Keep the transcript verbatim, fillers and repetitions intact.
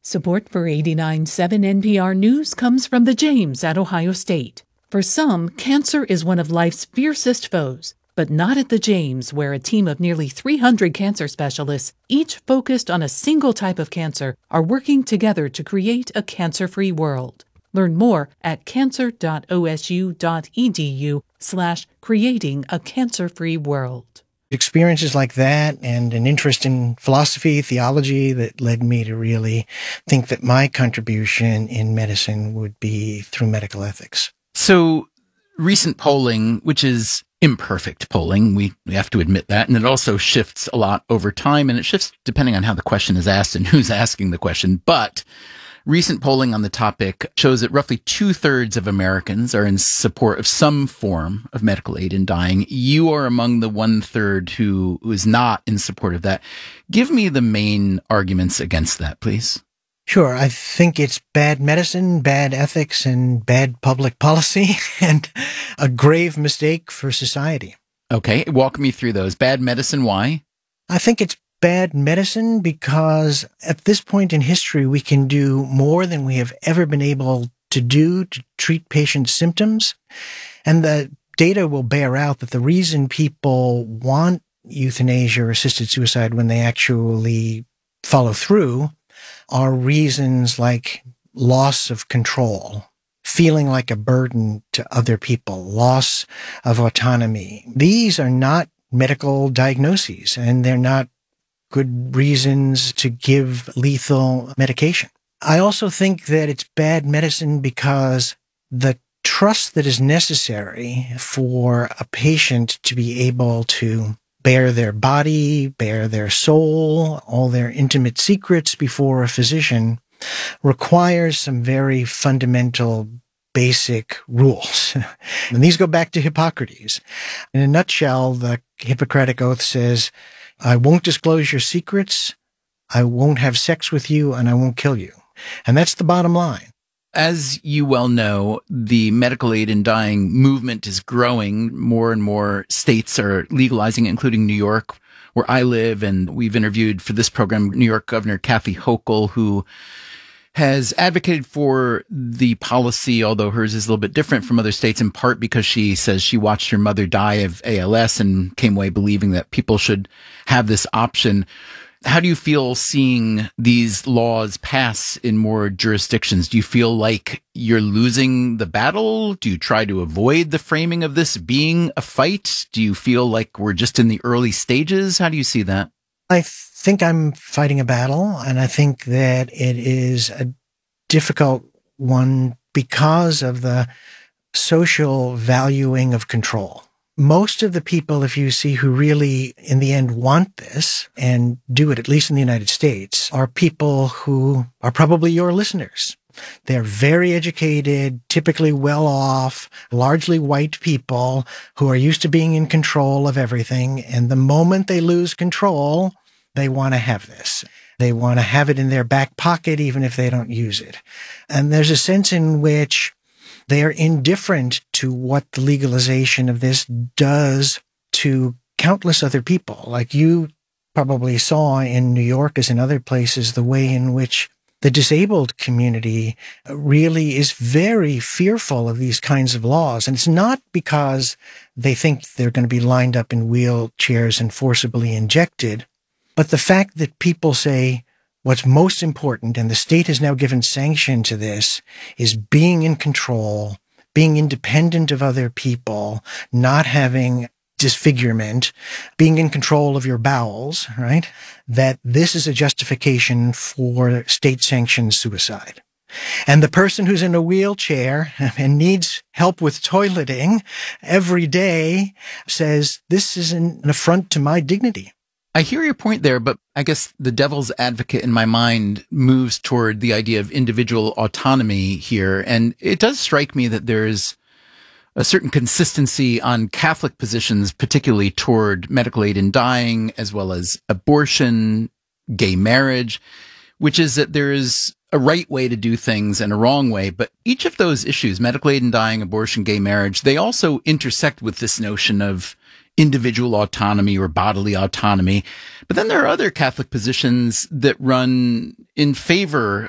Support for eighty-nine point seven N P R News comes from the James at Ohio State. For some, cancer is one of life's fiercest foes, but not at the James, where a team of nearly three hundred cancer specialists, each focused on a single type of cancer, are working together to create a cancer-free world. Learn more at cancer.osu.edu slash creating a cancer-free world. Experiences like that and an interest in philosophy, theology that led me to really think that my contribution in medicine would be through medical ethics. So recent polling, which is imperfect polling, we, we have to admit that, and it also shifts a lot over time, and it shifts depending on how the question is asked and who's asking the question. But recent polling on the topic shows that roughly two-thirds of Americans are in support of some form of medical aid in dying. You are among the one-third who, who is not in support of that. Give me the main arguments against that, please. Sure. I think it's bad medicine, bad ethics, and bad public policy, and a grave mistake for society. Okay. Walk me through those. Bad medicine, why? I think it's bad medicine because at this point in history, we can do more than we have ever been able to do to treat patients' symptoms. And the data will bear out that the reason people want euthanasia or assisted suicide when they actually follow through are reasons like loss of control, feeling like a burden to other people, loss of autonomy. These are not medical diagnoses, and they're not good reasons to give lethal medication. I also think that it's bad medicine because the trust that is necessary for a patient to be able to bare their body, bare their soul, all their intimate secrets before a physician requires some very fundamental basic rules. And these go back to Hippocrates. In a nutshell, the Hippocratic Oath says, I won't disclose your secrets, I won't have sex with you, and I won't kill you. And that's the bottom line. As you well know, the medical aid in dying movement is growing. More and more states are legalizing it, including New York, where I live. And we've interviewed for this program New York Governor Kathy Hochul, who has advocated for the policy, although hers is a little bit different from other states, in part because she says she watched her mother die of A L S and came away believing that people should have this option. How do you feel seeing these laws pass in more jurisdictions? Do you feel like you're losing the battle? Do you try to avoid the framing of this being a fight? Do you feel like we're just in the early stages? How do you see that? I think I'm fighting a battle, and I think that it is a difficult one because of the social valuing of control. Most of the people, if you see, who really, in the end, want this and do it, at least in the United States, are people who are probably your listeners. They're very educated, typically well off, largely white people who are used to being in control of everything. And the moment they lose control, they want to have this. They want to have it in their back pocket, even if they don't use it. And there's a sense in which they are indifferent to what the legalization of this does to countless other people. Like you probably saw in New York, as in other places, the way in which the disabled community really is very fearful of these kinds of laws. And it's not because they think they're going to be lined up in wheelchairs and forcibly injected, but the fact that people say what's most important, and the state has now given sanction to this, is being in control, being independent of other people, not having disfigurement, being in control of your bowels, right? That this is a justification for state-sanctioned suicide. And the person who's in a wheelchair and needs help with toileting every day says, this is an affront to my dignity. I hear your point there, but I guess the devil's advocate in my mind moves toward the idea of individual autonomy here. And it does strike me that there is a certain consistency on Catholic positions, particularly toward medical aid in dying, as well as abortion, gay marriage, which is that there is a right way to do things and a wrong way. But each of those issues, medical aid in dying, abortion, gay marriage, they also intersect with this notion of individual autonomy or bodily autonomy. But then there are other Catholic positions that run in favor